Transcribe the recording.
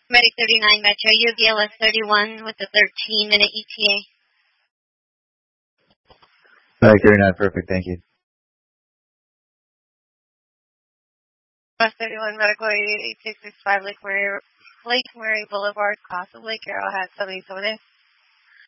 Medic 39 Metro, UVLS 31 with the 13-minute ETA. Medic 39, perfect, thank you. Bus 31 Medical 8665 Lake Murray Boulevard, Casa Lake Arrowhead 77